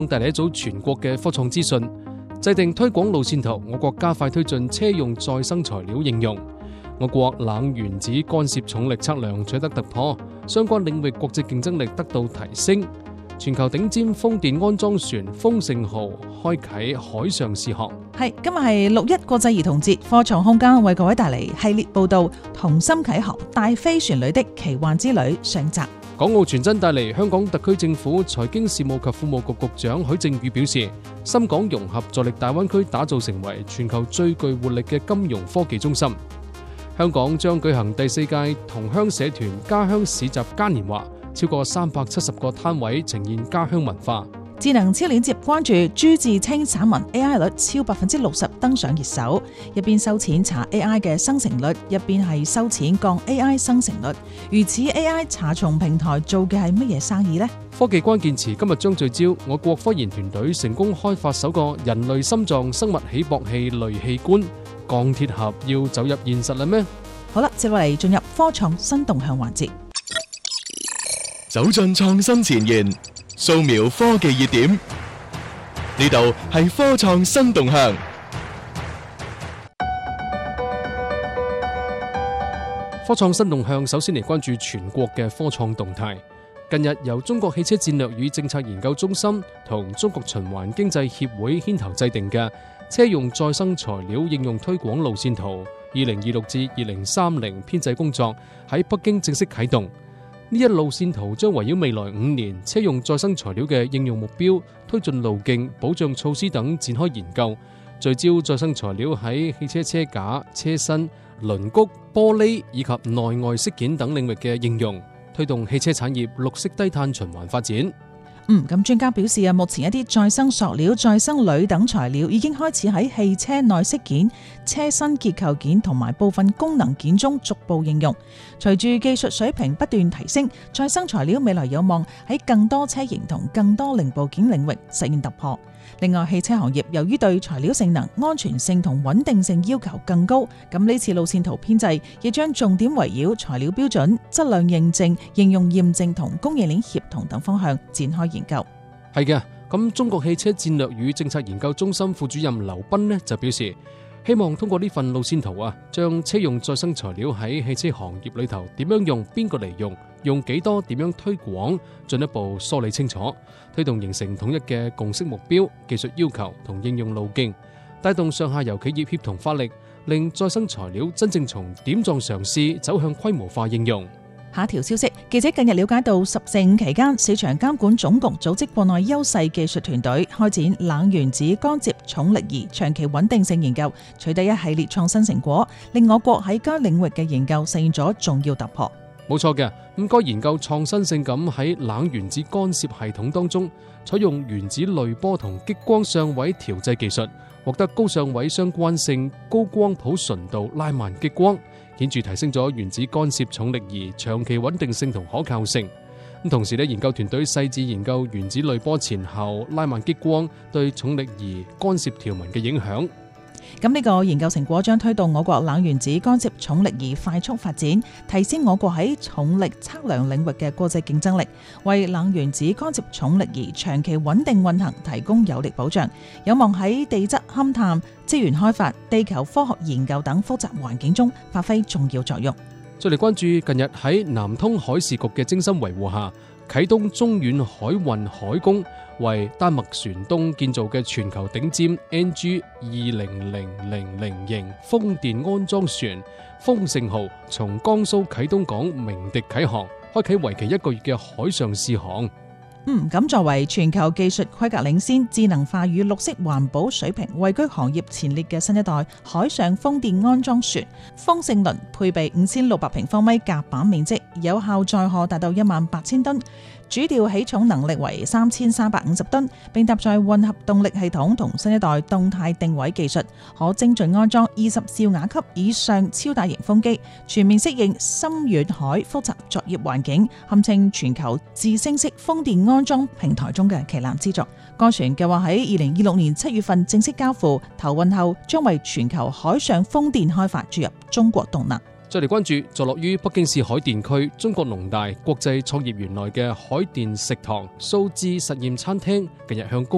帶嚟一組全國嘅科創資訊，制定推廣路線圖。我國加快推進車用再生材料應用。我國冷原子干涉重力測量取得突破，相關領域國際競爭力得到提升。全球頂尖風電安裝船豐盛號開啟海上試航。 今日係6·1國際兒童節，科創空間為各位帶嚟系列報道，同心啟航大飛船裏的奇幻之旅上集。 港澳傳真帶嚟，香港特區政府財經事務及庫務局局長許正宇表示，深港融合助力大灣區打造成為全球最具活力嘅金融科技中心。香港將舉行第4屆同鄉社團家鄉市集嘉年華，超過370個攤位呈現家鄉文化。 智能超鏈接關注朱自清散文 AI 率超60%登上熱搜，一邊收錢查 AI 嘅生成率，一邊係收錢降 AI 生成率。如此 AI 查重平台做嘅係乜嘢生意呢？ 科技關鍵詞今日將聚焦我國科研團隊成功開發首個人類心臟生物起搏器類器官。鋼鐵俠要走入現實啦咩？ 好啦，接落嚟進入科創新動向環節， 走進創新前沿，掃描科技熱點，呢度係科創新動向。 科創新動向首先嚟關注全國嘅科創動態。近日由中國汽車戰略與政策研究中心同中國循環經濟協會牽頭制定嘅車用再生材料應用推廣路線圖2026至2030編製工作喺北京正式啟動。呢一路線圖將圍繞未來5年車用再生材料嘅應用目標、推進路徑、保障措施等展開研究，聚焦再生材料喺汽車車架、車身、輪毂、玻璃以及內外飾件等領域嘅應用，推動汽車產業綠色低碳循環發展。 咁專家表示目前一啲再生塑料、再生鋁等材料已經開始喺汽車內飾件、車身結構件同埋部分功能件中逐步應用。隨住技術水平不斷提升，再生材料未來有望喺更多車型同更多零部件領域實現突破。另外，汽車行業由於對材料性能、安全性同穩定性要求更高，咁呢次路線圖編製亦將重點圍繞材料標準、質量認證、應用驗證同供應鏈協同等方向展開研究。 係嘅，咁中國汽車戰略與政策研究中心副主任劉斌呢就表示，希望通過呢份路線圖將車用再生材料喺汽車行業裏頭點樣用、邊個嚟用幾多、點樣推廣，進一步梳理清楚，推動形成統一嘅共識目標、技術要求同應用路徑，帶動上下游企業協同發力，令再生材料真正從點狀嘗試走向規模化應用。 下一條消息，記者近日了解到14.5期間，市場監管總局組織國內優勢技術團隊開展冷原子干涉重力儀長期穩定性研究，取得一系列創新成果，令我國喺該領域嘅研究實現咗重要突破。 冇錯嘅，該研究創新性咁喺冷原子干涉系統當中，採用原子濾波同激光相位調製技術，獲得高相位相關性、高光譜純度、拉慢激光，顯著提升咗原子干涉重力儀長期穩定性同可靠性。同時研究團隊細緻研究原子濾波前後、拉慢激光對重力儀干涉條紋嘅影響。 呢個研究成果將推動我國冷原子干涉重力儀快速發展，提升我國喺重力測量領域嘅國際競爭力，為冷原子干涉重力儀長期穩定運行提供有力保障，有望喺地質勘探、資源開發、地球科學研究等複雜環境中發揮重要作用。 再嚟關注近日喺南通海事局嘅精心維護下，啟東中遠海運海工為丹麥船東建造嘅全球頂尖 NG20000型風電安裝船豐盛號，從江蘇啟東港鳴笛啟航，開啟為期1個月嘅海上試航。 咁作為全球技術規格領先、智能化與綠色環保水平位居行業前列嘅新一代海上風電安裝船豐盛輪，配備5600平方米甲板面積，有效載荷達到18000噸，主吊起重能力為3350噸，並搭載混合動力系統同新一代動態定位技術，可精準安裝20兆瓦級以上超大型風機，全面適應深遠海複雜作業環境，堪稱全球自升式風電安裝平台中嘅旗艦之作。該船計劃喺2026年7月份正式交付，投運後將為全球海上風電開發注入中國動能。 再嚟關注坐落於北京市海淀區中國農大國際創業園內嘅海淀食堂蘇芝實驗餐廳，近日向公